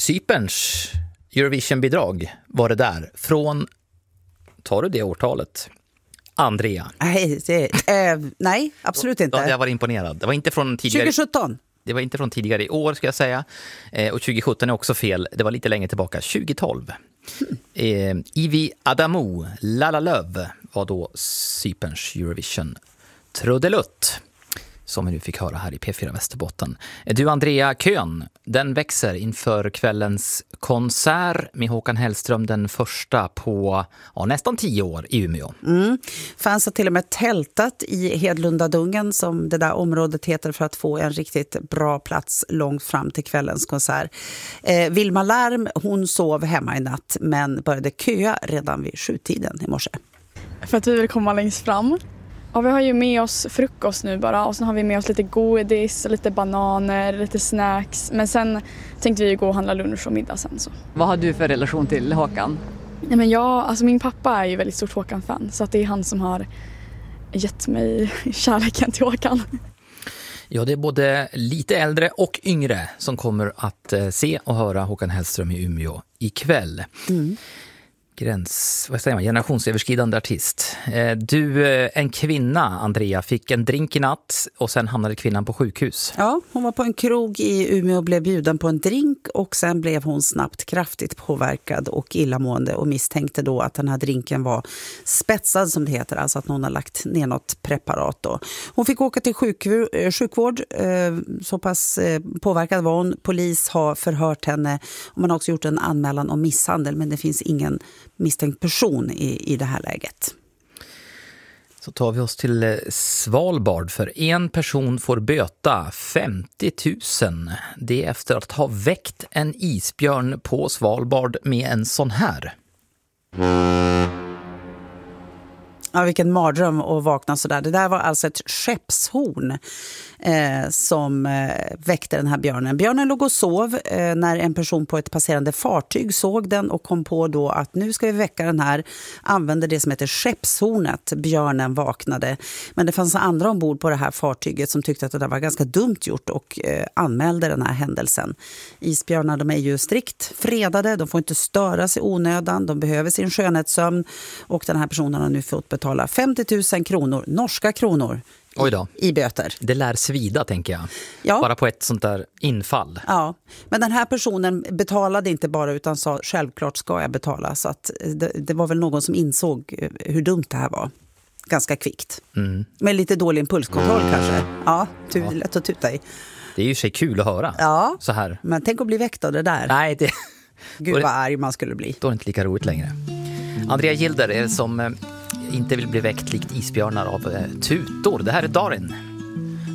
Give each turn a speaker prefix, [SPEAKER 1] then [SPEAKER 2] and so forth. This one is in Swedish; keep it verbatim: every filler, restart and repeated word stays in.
[SPEAKER 1] Cyperns Eurovision-bidrag var det där. Från, tar du det årtalet? Andrea.
[SPEAKER 2] Nej, det, äh, nej absolut inte.
[SPEAKER 1] Ja, jag var imponerad. Det var inte från tidigare...
[SPEAKER 2] tjugo sjutton.
[SPEAKER 1] Det var inte från tidigare i år ska jag säga. Eh, och tjugo sjutton är också fel. Det var lite längre tillbaka. tjugo tolv. Mm. Eh, Ivy Adamo, La La Love var då Cyperns Eurovision trudelutt. Som vi nu fick höra här i P fyra Västerbotten. Du Andrea, kön, den växer inför kvällens konsert med Håkan Hellström, den första på ja, nästan tio år i Umeå.
[SPEAKER 2] Mm. Fans har till och med tältat i Hedlundadungen som det där området heter för att få en riktigt bra plats långt fram till kvällens konsert. Eh, Vilma Larm, hon sov hemma i natt men började köa redan vid sjutiden i morse.
[SPEAKER 3] För att vi vill komma längst fram. Ja, vi har ju med oss frukost nu bara och sen har vi med oss lite godis, lite bananer, lite snacks. Men sen tänkte vi gå och handla lunch och middag sen. Så.
[SPEAKER 4] Vad har du för relation till Håkan?
[SPEAKER 3] Nej, men jag, alltså min pappa är ju väldigt stort Håkan-fan så att det är han som har gett mig kärleken till Håkan.
[SPEAKER 1] Ja, det är både lite äldre och yngre som kommer att se och höra Håkan Hellström i Umeå ikväll. Mm. Gräns, vad säger man, generationsöverskridande artist. Du, en kvinna, Andrea, fick en drink i natt och sen hamnade kvinnan på sjukhus.
[SPEAKER 2] Ja, hon var på en krog i Umeå och blev bjuden på en drink och sen blev hon snabbt kraftigt påverkad och illamående och misstänkte då att den här drinken var spetsad som det heter, alltså att någon har lagt ner något preparat då. Hon fick åka till sjukvård, sjukvård så pass påverkad var hon. Polis har förhört henne och man har också gjort en anmälan om misshandel men det finns ingen misstänkt person i, i det här läget.
[SPEAKER 1] Så tar vi oss till Svalbard för en person får böta femtio tusen. Det är efter att ha väckt en isbjörn på Svalbard med en sån här.
[SPEAKER 2] Ja, vilken mardröm att vakna sådär. Det där var alltså ett skeppshorn eh, som eh, väckte den här björnen. Björnen låg och sov eh, när en person på ett passerande fartyg såg den och kom på då att nu ska vi väcka den här. Använde det som heter skeppshornet. Björnen vaknade. Men det fanns andra ombord på det här fartyget som tyckte att det där var ganska dumt gjort och eh, anmälde den här händelsen. Isbjörnar, de är ju strikt fredade. De får inte störas i onödan. De behöver sin skönhetssömn och den här personen har nu fått betala femtio tusen kronor, norska kronor
[SPEAKER 1] Oj då.
[SPEAKER 2] i böter.
[SPEAKER 1] Det lär svida, tänker jag.
[SPEAKER 2] Ja.
[SPEAKER 1] Bara på ett sånt där infall.
[SPEAKER 2] Ja, men den här personen betalade inte bara utan sa självklart ska jag betala. Så att det, det var väl någon som insåg hur dumt det här var. Ganska kvickt. Mm. Med lite dålig impulskontroll mm. kanske. Ja, tu, ja, lätt att tuta i.
[SPEAKER 1] Det är ju sig kul att höra.
[SPEAKER 2] Ja,
[SPEAKER 1] så här.
[SPEAKER 2] Men tänk att bli väckt av det där.
[SPEAKER 1] Nej, det...
[SPEAKER 2] Gud vad arg man skulle bli.
[SPEAKER 1] Då är det inte lika roligt längre. Andrea Gilder är som... inte vill bli väckt likt isbjörnar av eh, tutor. Det här är Darin.